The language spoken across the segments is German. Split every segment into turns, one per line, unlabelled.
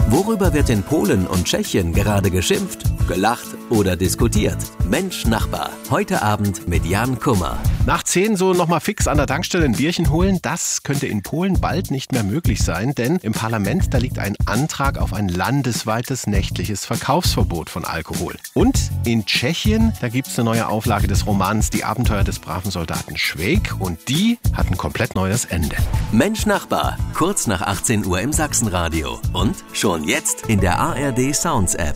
Worüber wird in Polen und Tschechien gerade geschimpft, gelacht oder diskutiert? Mensch Nachbar, heute Abend mit Jan Kummer.
Nach 10 so nochmal fix an der Tankstelle ein Bierchen holen, das könnte in Polen bald nicht mehr möglich sein, denn im Parlament, da liegt ein Antrag auf ein landesweites nächtliches Verkaufsverbot von Alkohol. Und in Tschechien, da gibt es eine neue Auflage des Romans Die Abenteuer des braven Soldaten Schweik und die hat ein komplett neues Ende.
Mensch Nachbar, kurz nach 18 Uhr im Sachsenradio und schon jetzt in der ARD Sounds App.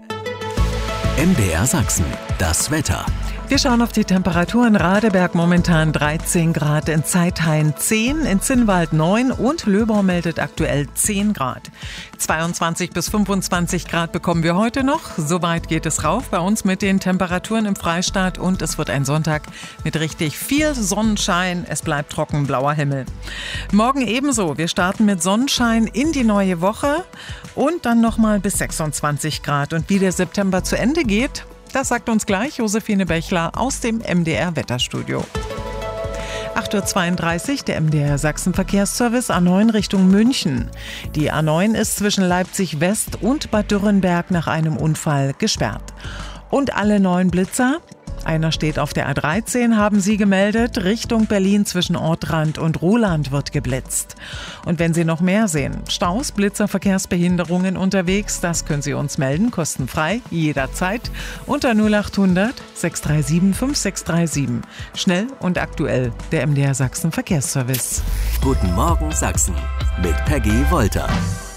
MDR Sachsen, das Wetter.
Wir schauen auf die Temperatur in Radeberg, momentan 13 Grad, in Zeithain 10, in Zinnwald 9 und Löbau meldet aktuell 10 Grad. 22 bis 25 Grad bekommen wir heute noch. Soweit geht es rauf bei uns mit den Temperaturen im Freistaat und es wird ein Sonntag mit richtig viel Sonnenschein. Es bleibt trocken, blauer Himmel. Morgen ebenso. Wir starten mit Sonnenschein in die neue Woche und dann nochmal bis 26 Grad. Und wie der September zu Ende geht, das sagt uns gleich Josephine Bechler aus dem MDR Wetterstudio. 8.32 Uhr, der MDR Sachsen Verkehrsservice A9 Richtung München. Die A9 ist zwischen Leipzig West und Bad Dürrenberg nach einem Unfall gesperrt. Und alle 9 Blitzer, einer steht auf der A13, haben sie gemeldet, Richtung Berlin zwischen Ortrand und Ruhland wird geblitzt. Und wenn Sie noch mehr sehen, Staus, Blitzer, Verkehrsbehinderungen unterwegs, das können Sie uns melden, kostenfrei, jederzeit, unter 0800 637 5637. Schnell und aktuell, der MDR Sachsen Verkehrsservice.
Guten Morgen Sachsen mit Peggy Wolter.